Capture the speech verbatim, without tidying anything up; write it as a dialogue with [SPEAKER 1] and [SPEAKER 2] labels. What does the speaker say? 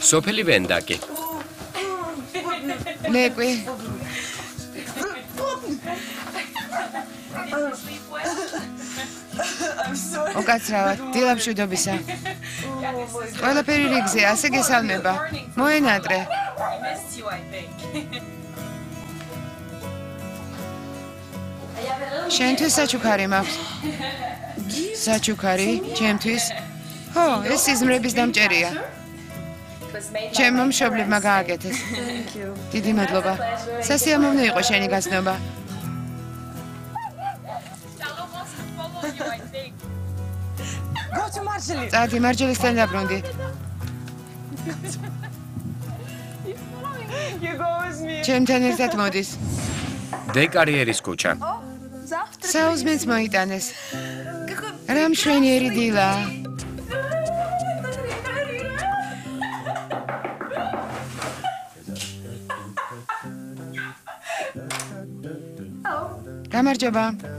[SPEAKER 1] სოფელი ვენდაკი.
[SPEAKER 2] ლეკვი. უკაცრავად, დილამშვიდობისა. ყველაფერი რიგზე, ასე გესალმება. მოენატრე. შენთვის საჩუქარი მაქვს. საჩუქარი, ჩემთვის. ხო, ეს სიზმრების დამჭერია. ჩემო მშობლებმა გააკეთეს. დიდი მადლობა. სასიამოვნო იყო შენი გაცნობა. წადი მარჯლისთან დაბრუნდი. ჩემთან ერთად მოდის.
[SPEAKER 1] დე კარიერის ქუჩა.
[SPEAKER 2] საუზმენს მოიტანეს. რა მშვენიერი დილა. გამარჯობა.